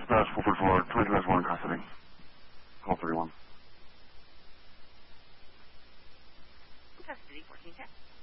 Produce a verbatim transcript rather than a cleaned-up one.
Dispatch, full first floor, twenty-two dash one in custody. Call thirty-one. Custody, fourteen ten.